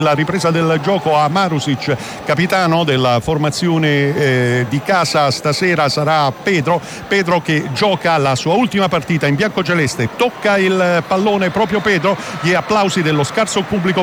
La ripresa del gioco a Marusic, capitano della formazione di casa stasera sarà Pedro che gioca la sua ultima partita in biancoceleste. Tocca il pallone proprio Pedro, gli applausi dello scarso pubblico